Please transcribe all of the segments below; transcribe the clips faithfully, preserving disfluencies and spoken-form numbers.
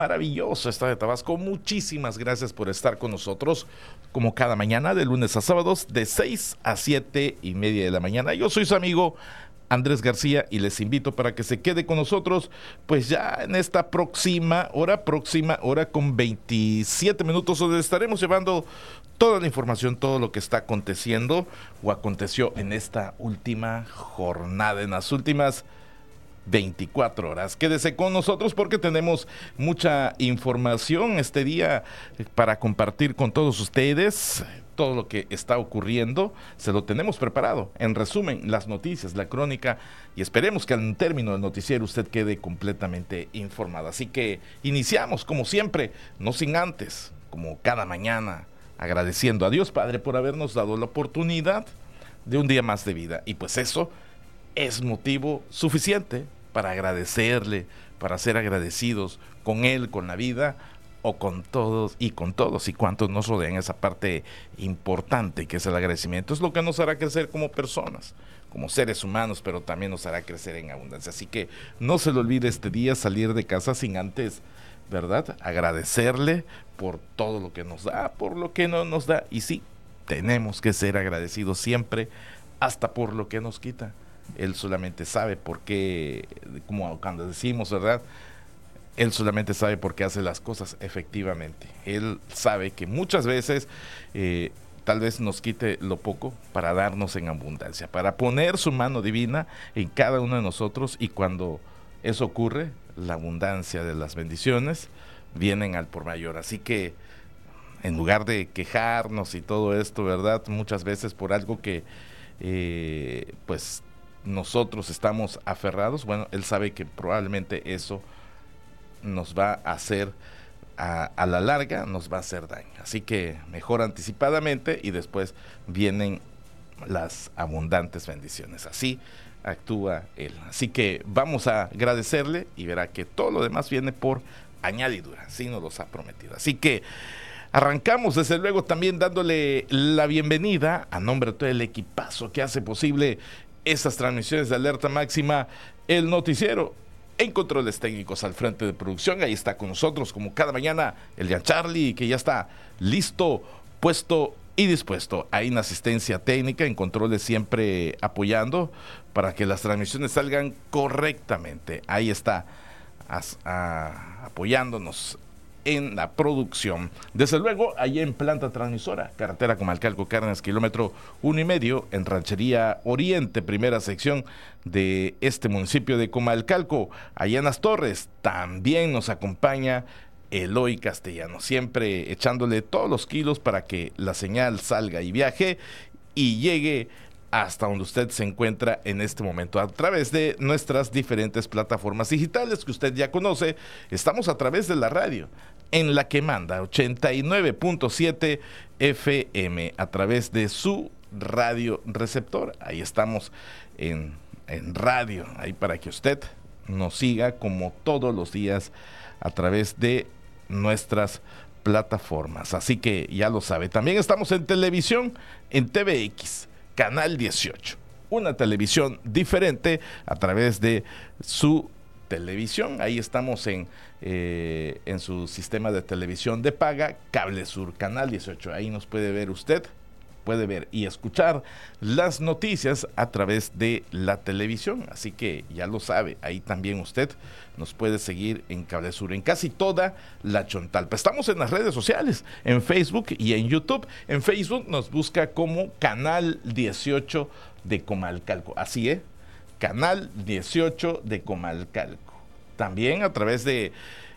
Maravilloso está de Tabasco. Muchísimas gracias por estar con nosotros, como cada mañana, de lunes a sábados, de seis a siete y media de la mañana. Yo soy su amigo Andrés García y les invito para que se quede con nosotros, pues ya en esta próxima hora, próxima hora con veintisiete minutos, donde estaremos llevando toda la información, todo lo que está aconteciendo o aconteció en esta última jornada, en las últimas veinticuatro horas. Quédese con nosotros porque tenemos mucha información este día para compartir con todos ustedes. Todo lo que está ocurriendo se lo tenemos preparado. En resumen, las noticias, la crónica, y esperemos que al término del noticiero usted quede completamente informado. Así que iniciamos como siempre, no sin antes, como cada mañana, agradeciendo a Dios Padre por habernos dado la oportunidad de un día más de vida. Y pues eso es motivo suficiente para agradecerle, para ser agradecidos con Él, con la vida, o con todos y con todos y cuantos nos rodean. Esa parte importante que es el agradecimiento es lo que nos hará crecer como personas, como seres humanos, pero también nos hará crecer en abundancia. Así que no se le olvide este día salir de casa sin antes, ¿verdad?, agradecerle por todo lo que nos da, por lo que no nos da. Y sí, tenemos que ser agradecidos siempre, hasta por lo que nos quita. Él solamente sabe por qué, como cuando decimos, ¿verdad?, Él solamente sabe por qué hace las cosas. Efectivamente, Él sabe que muchas veces eh, tal vez nos quite lo poco para darnos en abundancia, para poner su mano divina en cada uno de nosotros, y cuando eso ocurre, la abundancia de las bendiciones vienen al por mayor. Así que en lugar de quejarnos y todo esto, ¿verdad?, muchas veces por algo que eh, pues nosotros estamos aferrados, bueno, Él sabe que probablemente eso nos va a hacer, a, a la larga nos va a hacer daño. Así que mejor anticipadamente, y después vienen las abundantes bendiciones. Así actúa Él. Así que vamos a agradecerle y verá que todo lo demás viene por añadidura. Así nos los ha prometido. Así que arrancamos desde luego también dándole la bienvenida a nombre de todo el equipazo que hace posible estas transmisiones de Alerta Máxima, el noticiero. En controles técnicos al frente de producción, ahí está con nosotros como cada mañana el Jan Charlie, que ya está listo, puesto y dispuesto. Ahí en asistencia técnica, en controles siempre apoyando para que las transmisiones salgan correctamente. Ahí está as, a, apoyándonos en la producción. Desde luego, allí en planta transmisora, carretera Comalcalco Cárdenas, kilómetro uno y medio, en Ranchería Oriente, primera sección de este municipio de Comalcalco. Allá en Las Torres también nos acompaña Eloy Castellano, siempre echándole todos los kilos para que la señal salga y viaje y llegue hasta donde usted se encuentra en este momento, a través de nuestras diferentes plataformas digitales que usted ya conoce. Estamos a través de la radio, en la que manda ochenta y nueve punto siete F M, a través de su radio receptor. Ahí estamos en, en radio, ahí para que usted nos siga como todos los días a través de nuestras plataformas. Así que ya lo sabe. También estamos en televisión, en T V X, Canal dieciocho, una televisión diferente a través de su televisión. Ahí estamos en, eh, en su sistema de televisión de paga, Cable Sur, Canal dieciocho. Ahí nos puede ver usted, puede ver y escuchar las noticias a través de la televisión. Así que ya lo sabe, ahí también usted nos puede seguir en Cable Sur, en casi toda la Chontalpa. Estamos en las redes sociales, en Facebook y en YouTube. En Facebook nos busca como Canal dieciocho de Comalcalco. Así es, Canal dieciocho de Comalcalco. También a través de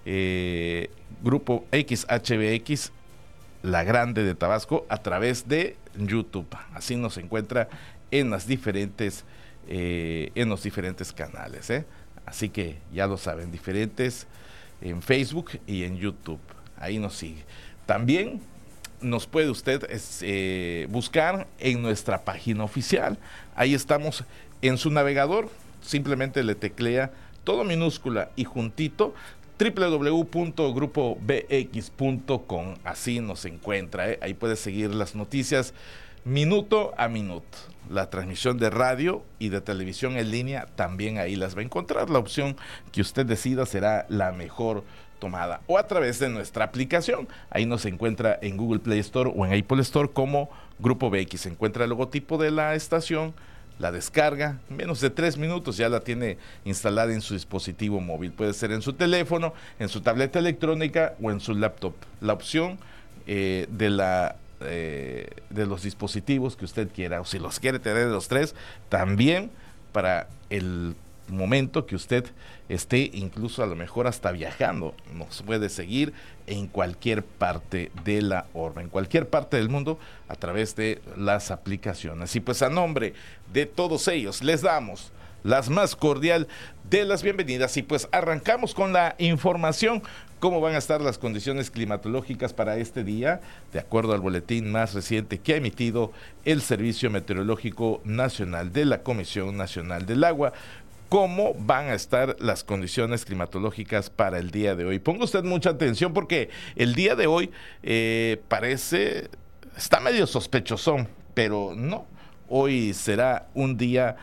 eh, Grupo X H B X, La Grande de Tabasco, a través de YouTube. Así nos encuentra en las diferentes eh, en los diferentes canales, ¿eh? Así que ya lo saben, diferentes en Facebook y en YouTube. Ahí nos sigue. También nos puede usted eh, buscar en nuestra página oficial. Ahí estamos en su navegador. Simplemente le teclea todo minúscula y juntito doble u doble u doble u punto grupo b x punto com. Así nos encuentra, ¿eh? Ahí puede seguir las noticias minuto a minuto. La transmisión de radio y de televisión en línea también ahí las va a encontrar. La opción que usted decida será la mejor tomada o a través de nuestra aplicación. Ahí nos encuentra en Google Play Store o en Apple Store como Grupo B X. Se encuentra el logotipo de la estación, la descarga, menos de tres minutos ya la tiene instalada en su dispositivo móvil. Puede ser en su teléfono, en su tableta electrónica o en su laptop. La opción eh, de la eh, de los dispositivos que usted quiera, o si los quiere tener los tres, también para el momento que usted esté, incluso a lo mejor hasta viajando, nos puede seguir en cualquier parte de la orbe, en cualquier parte del mundo, a través de las aplicaciones. Y pues a nombre de todos ellos les damos las más cordial de las bienvenidas y pues arrancamos con la información. ¿Cómo van a estar las condiciones climatológicas para este día? De acuerdo al boletín más reciente que ha emitido el Servicio Meteorológico Nacional de la Comisión Nacional del Agua. ¿Cómo van a estar las condiciones climatológicas para el día de hoy? Ponga usted mucha atención porque el día de hoy eh, parece, está medio sospechosón, pero no. Hoy será un día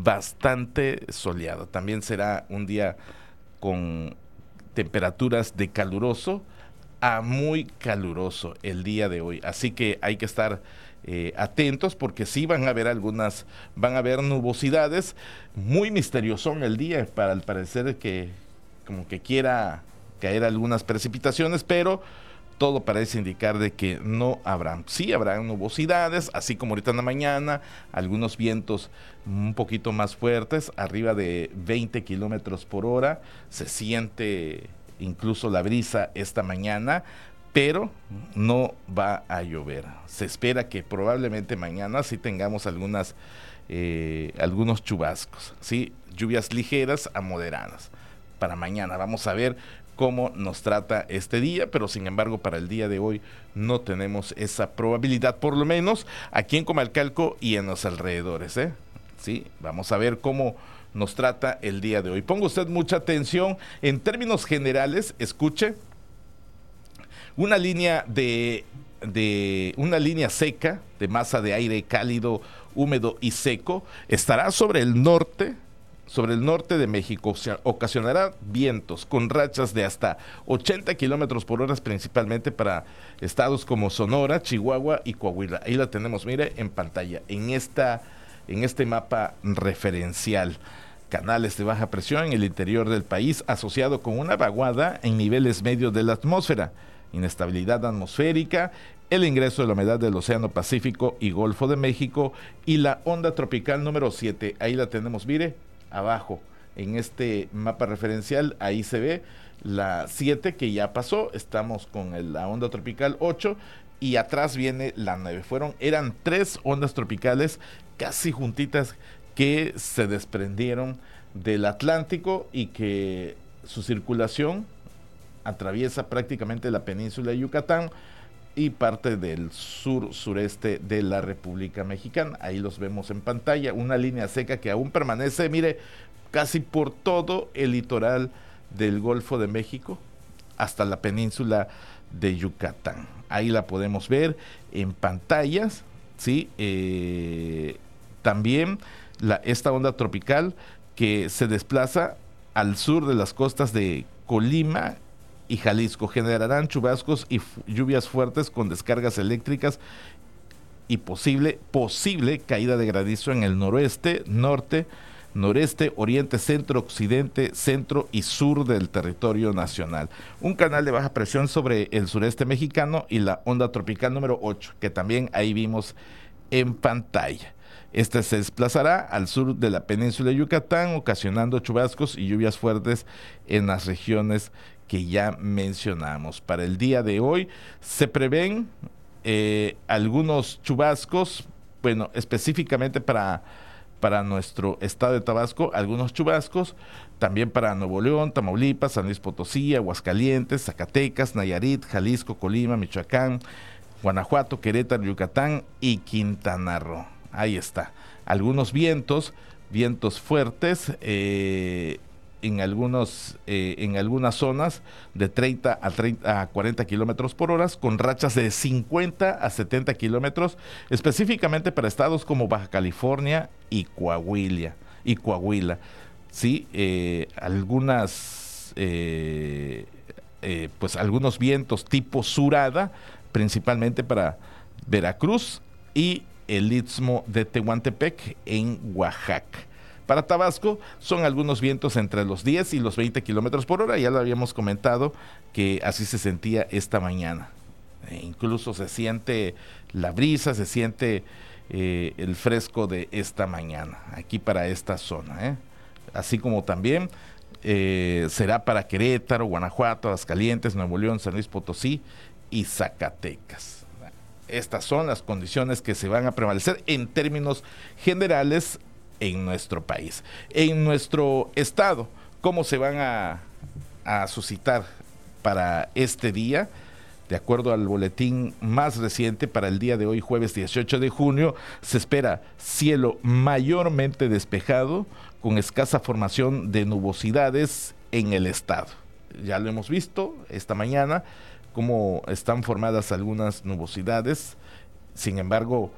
bastante soleado. También será un día con temperaturas de caluroso a muy caluroso el día de hoy. Así que hay que estar eh, atentos porque sí van a haber algunas, van a haber nubosidades. Muy misterioso en el día, para al parecer que como que quiera caer algunas precipitaciones, pero todo parece indicar de que no habrán. Sí habrán nubosidades, así como ahorita en la mañana, algunos vientos un poquito más fuertes, arriba de veinte kilómetros por hora. Se siente incluso la brisa esta mañana, pero no va a llover. Se espera que probablemente mañana sí tengamos algunas, eh, algunos chubascos, ¿sí? Lluvias ligeras a moderadas. Para mañana vamos a ver cómo nos trata este día, pero sin embargo para el día de hoy no tenemos esa probabilidad, por lo menos aquí en Comalcalco y en los alrededores, ¿eh? Sí, vamos a ver cómo nos trata el día de hoy. Ponga usted mucha atención, en términos generales, escuche, una línea de, de una línea seca de masa de aire cálido, húmedo y seco estará sobre el norte, sobre el norte de México. Ocasionará vientos con rachas de hasta ochenta kilómetros por hora, principalmente para estados como Sonora, Chihuahua y Coahuila. Ahí la tenemos, mire, en pantalla, en esta, en este mapa referencial. Canales de baja presión en el interior del país, asociado con una vaguada en niveles medios de la atmósfera, inestabilidad atmosférica, el ingreso de la humedad del Océano Pacífico y Golfo de México y la onda tropical número siete. Ahí la tenemos, mire, abajo en este mapa referencial. Ahí se ve la siete que ya pasó, estamos con el, la onda tropical ocho y atrás viene la nueve. Fueron, eran tres ondas tropicales casi juntitas que se desprendieron del Atlántico y que su circulación atraviesa prácticamente la península de Yucatán y parte del sur sureste de la República Mexicana. Ahí los vemos en pantalla, una línea seca que aún permanece, mire, casi por todo el litoral del Golfo de México hasta la península de Yucatán. Ahí la podemos ver en pantallas, ¿sí? Eh, también la, esta onda tropical que se desplaza al sur de las costas de Colima y Jalisco generarán chubascos y lluvias fuertes con descargas eléctricas y posible, posible caída de granizo en el noroeste, norte, noreste, oriente, centro, occidente, centro y sur del territorio nacional. Un canal de baja presión sobre el sureste mexicano y la onda tropical número ocho, que también ahí vimos en pantalla. Este se desplazará al sur de la península de Yucatán, ocasionando chubascos y lluvias fuertes en las regiones que ya mencionamos. Para el día de hoy se prevén eh, algunos chubascos, bueno, específicamente para, para nuestro estado de Tabasco, algunos chubascos, también para Nuevo León, Tamaulipas, San Luis Potosí, Aguascalientes, Zacatecas, Nayarit, Jalisco, Colima, Michoacán, Guanajuato, Querétaro, Yucatán y Quintana Roo. Ahí está. Algunos vientos, vientos fuertes, eh, en algunos eh, en algunas zonas de treinta a, treinta a cuarenta kilómetros por hora, con rachas de cincuenta a setenta kilómetros, específicamente para estados como Baja California y Coahuila. Y Coahuila. Sí, eh, algunas, eh, eh, pues algunos vientos tipo surada, principalmente para Veracruz y el Istmo de Tehuantepec en Oaxaca. Para Tabasco son algunos vientos entre los diez y los veinte kilómetros por hora, ya lo habíamos comentado que así se sentía esta mañana. E incluso se siente la brisa, se siente eh, el fresco de esta mañana, aquí para esta zona, ¿eh? Así como también eh, será para Querétaro, Guanajuato, Aguascalientes, Nuevo León, San Luis Potosí y Zacatecas. Estas son las condiciones que se van a prevalecer en términos generales en nuestro país. En nuestro estado, ¿cómo se van a, a suscitar para este día? De acuerdo al boletín más reciente, para el día de hoy, jueves dieciocho de junio, se espera cielo mayormente despejado, con escasa formación de nubosidades en el estado. Ya lo hemos visto esta mañana, cómo están formadas algunas nubosidades. Sin embargo,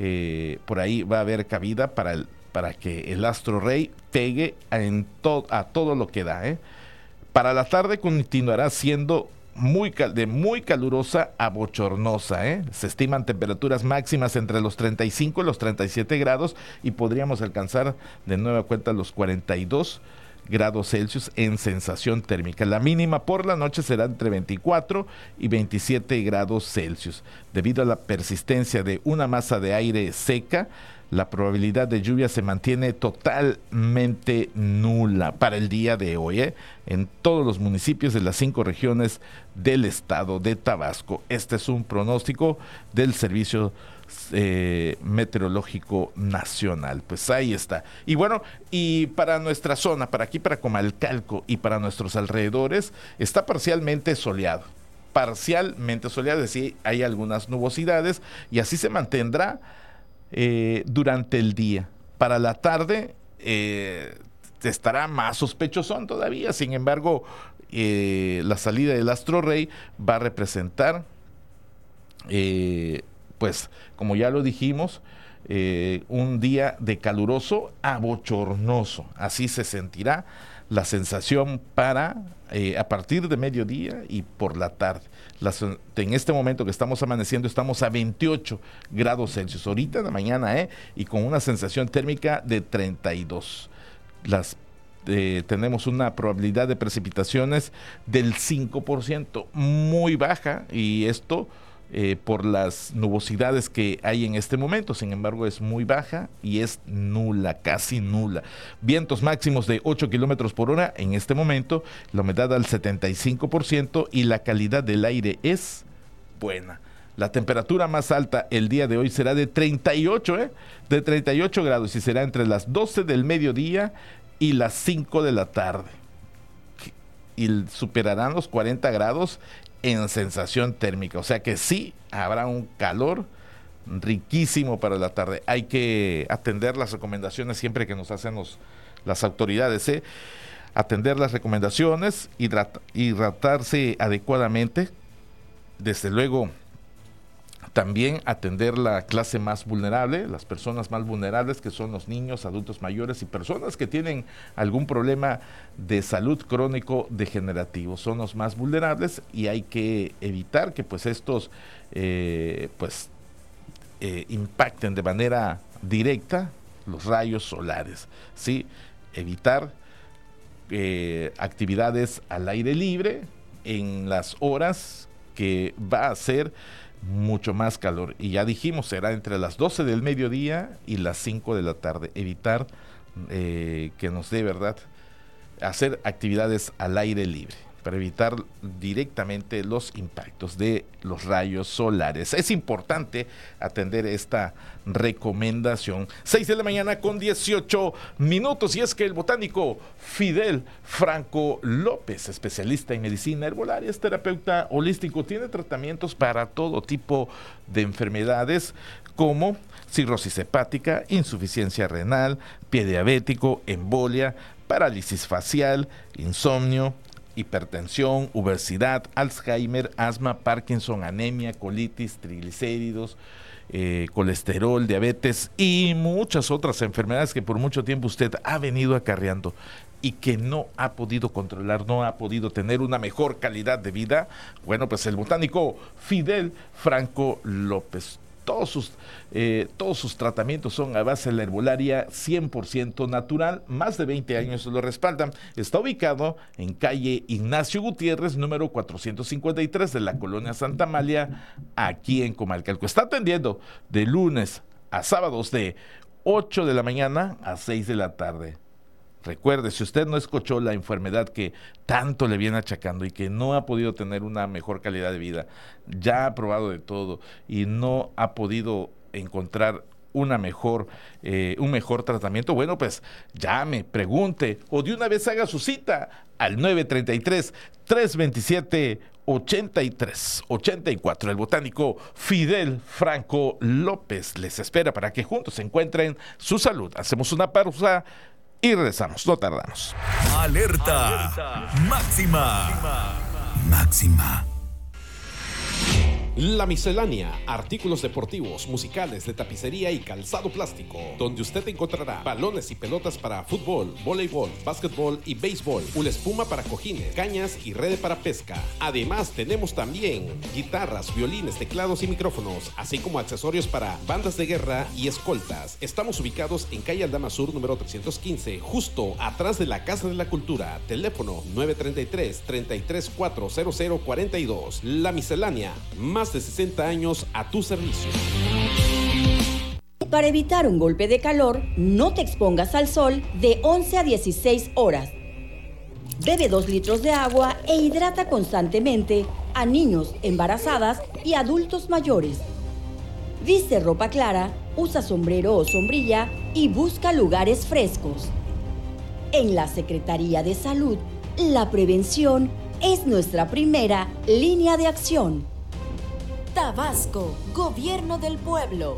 eh, por ahí va a haber cabida para el para que el astro rey pegue en to- a todo lo que da, ¿eh? Para la tarde continuará siendo muy cal- de muy calurosa a bochornosa, ¿eh? Se estiman temperaturas máximas entre los treinta y cinco y los treinta y siete grados y podríamos alcanzar de nueva cuenta los cuarenta y dos grados Celsius en sensación térmica. La mínima por la noche será entre veinticuatro y veintisiete grados Celsius. Debido a la persistencia de una masa de aire seca, la probabilidad de lluvia se mantiene totalmente nula para el día de hoy, ¿eh? En todos los municipios de las cinco regiones del estado de Tabasco. Este es un pronóstico del Servicio eh, Meteorológico Nacional. Pues ahí está. Y bueno, y para nuestra zona, para aquí, para Comalcalco y para nuestros alrededores, está parcialmente soleado. Parcialmente soleado, es decir, hay algunas nubosidades y así se mantendrá Eh, durante el día. Para la tarde eh, estará más sospechosón todavía. Sin embargo, eh, la salida del astro rey va a representar, eh, pues como ya lo dijimos, eh, un día de caluroso a bochornoso. Así se sentirá la sensación para eh, a partir de mediodía y por la tarde. Las, en este momento que estamos amaneciendo estamos a veintiocho grados Celsius, ahorita en la mañana, ¿eh? Y con una sensación térmica de treinta y dos. Las, eh, tenemos una probabilidad de precipitaciones del cinco por ciento, muy baja, y esto Eh, por las nubosidades que hay en este momento. Sin embargo, es muy baja y es nula, casi nula. Vientos máximos de ocho kilómetros por hora en este momento, la humedad al setenta y cinco por ciento y la calidad del aire es buena. La temperatura más alta el día de hoy será de treinta y ocho, ¿eh? de treinta y ocho grados, y será entre las doce del mediodía y las cinco de la tarde. Y superarán los cuarenta grados en sensación térmica, o sea que sí habrá un calor riquísimo para la tarde. Hay que atender las recomendaciones siempre que nos hacen los, las autoridades, ¿eh? Atender las recomendaciones, hidrat- hidratarse adecuadamente, desde luego también atender la clase más vulnerable, las personas más vulnerables, que son los niños, adultos mayores y personas que tienen algún problema de salud crónico degenerativo. Son los más vulnerables y hay que evitar que pues estos eh, pues eh, impacten de manera directa los rayos solares, ¿sí? Evitar eh, actividades al aire libre en las horas que va a ser mucho más calor, y ya dijimos, será entre las doce del mediodía y las cinco de la tarde. Evitar eh, que nos dé, verdad, hacer actividades al aire libre para evitar directamente los impactos de los rayos solares. Es importante atender esta recomendación. seis de la mañana con dieciocho minutos, y es que el botánico Fidel Franco López, especialista en medicina herbolaria, es terapeuta holístico, tiene tratamientos para todo tipo de enfermedades como cirrosis hepática, insuficiencia renal, pie diabético, embolia, parálisis facial, insomnio, hipertensión, obesidad, Alzheimer, asma, Parkinson, anemia, colitis, triglicéridos, eh, colesterol, diabetes y muchas otras enfermedades que por mucho tiempo usted ha venido acarreando. y que no ha podido controlar, no ha podido tener una mejor calidad de vida, bueno, pues el botánico Fidel Franco López. Todos sus, eh, todos sus tratamientos son a base de la herbolaria cien por ciento natural, más de veinte años lo respaldan. Está ubicado en calle Ignacio Gutiérrez, número cuatrocientos cincuenta y tres de la colonia Santa Amalia, aquí en Comalcalco. Está atendiendo de lunes a sábados de ocho de la mañana a seis de la tarde. Recuerde, si usted no escuchó la enfermedad que tanto le viene achacando y que no ha podido tener una mejor calidad de vida, ya ha probado de todo y no ha podido encontrar una mejor, eh, un mejor tratamiento, bueno, pues llame, pregunte o de una vez haga su cita al nueve treinta y tres, trescientos veintisiete, ochenta y tres ochenta y cuatro. El botánico Fidel Franco López les espera para que juntos encuentren su salud. Hacemos una pausa y regresamos, no tardamos. Alerta, Alerta. Máxima. Máxima. La Miscelánea, artículos deportivos, musicales, de tapicería y calzado plástico, donde usted encontrará balones y pelotas para fútbol, voleibol, básquetbol y béisbol, una espuma para cojines, cañas y red para pesca. Además, tenemos también guitarras, violines, teclados y micrófonos, así como accesorios para bandas de guerra y escoltas. Estamos ubicados en calle Aldama Sur, número trescientos quince, justo atrás de la Casa de la Cultura. Teléfono nueve treinta y tres, treinta y tres, cuatro cero cero cuarenta y dos. La Miscelánea, más de sesenta años a tu servicio. Para evitar un golpe de calor, no te expongas al sol de once a dieciséis horas. Bebe dos litros de agua e hidrata constantemente a niños, embarazadas y adultos mayores. Viste ropa clara, usa sombrero o sombrilla y busca lugares frescos. En la Secretaría de Salud, la prevención es nuestra primera línea de acción. Tabasco, Gobierno del Pueblo.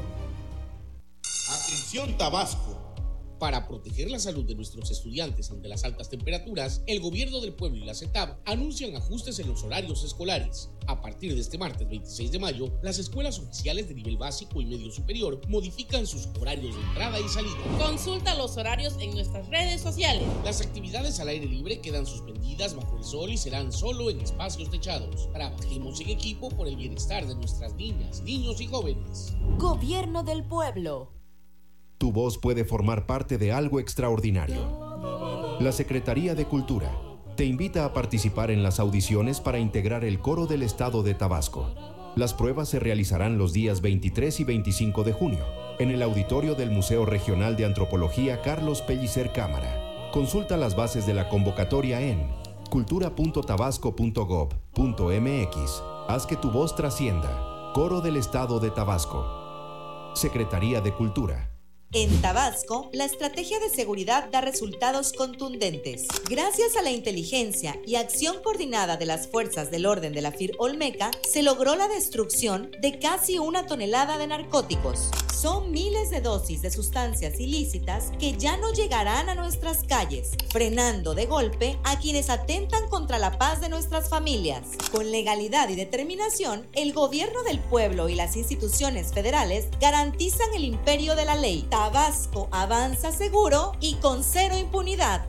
Atención Tabasco. Para proteger la salud de nuestros estudiantes ante las altas temperaturas, el Gobierno del Pueblo y la CETAB anuncian ajustes en los horarios escolares. A partir de este martes veintiséis de mayo, las escuelas oficiales de nivel básico y medio superior modifican sus horarios de entrada y salida. Consulta los horarios en nuestras redes sociales. Las actividades al aire libre quedan suspendidas bajo el sol y serán solo en espacios techados. Trabajemos en equipo por el bienestar de nuestras niñas, niños y jóvenes. Gobierno del Pueblo. Tu voz puede formar parte de algo extraordinario. La Secretaría de Cultura te invita a participar en las audiciones para integrar el coro del estado de Tabasco. Las pruebas se realizarán los días veintitrés y veinticinco de junio en el auditorio del Museo Regional de Antropología Carlos Pellicer Cámara. Consulta las bases de la convocatoria en cultura punto tabasco punto gob punto mx. Haz que tu voz trascienda. Coro del estado de Tabasco. Secretaría de Cultura. En Tabasco, la estrategia de seguridad da resultados contundentes. Gracias a la inteligencia y acción coordinada de las fuerzas del orden de la F I R Olmeca, se logró la destrucción de casi una tonelada de narcóticos. Son miles de dosis de sustancias ilícitas que ya no llegarán a nuestras calles, frenando de golpe a quienes atentan contra la paz de nuestras familias. Con legalidad y determinación, el gobierno del pueblo y las instituciones federales garantizan el imperio de la ley. Tabasco avanza seguro y con cero impunidad.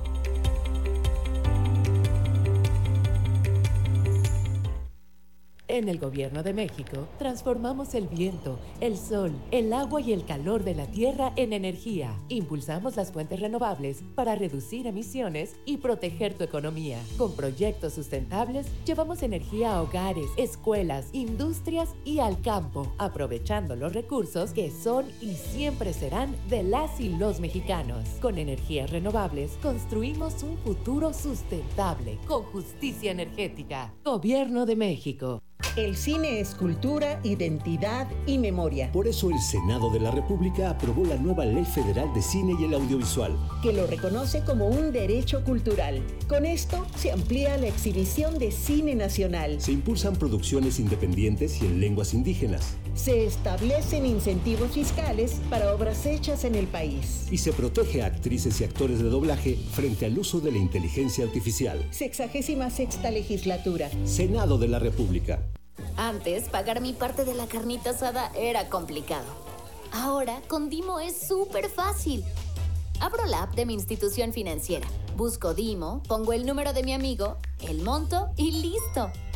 En el Gobierno de México, transformamos el viento, el sol, el agua y el calor de la tierra en energía. Impulsamos las fuentes renovables para reducir emisiones y proteger tu economía. Con proyectos sustentables, llevamos energía a hogares, escuelas, industrias y al campo, aprovechando los recursos que son y siempre serán de las y los mexicanos. Con energías renovables, construimos un futuro sustentable, con justicia energética. Gobierno de México. El cine es cultura, identidad y memoria. Por eso el Senado de la República aprobó la nueva Ley Federal de Cine y el Audiovisual, que lo reconoce como un derecho cultural. Con esto se amplía la exhibición de cine nacional. Se impulsan producciones independientes y en lenguas indígenas. Se establecen incentivos fiscales para obras hechas en el país. Y se protege a actrices y actores de doblaje frente al uso de la inteligencia artificial. Sexagésima sexta legislatura. Senado de la República. Antes, pagar mi parte de la carnita asada era complicado. Ahora, con Dimo es súper fácil. Abro la app de mi institución financiera, busco Dimo, pongo el número de mi amigo, el monto y listo.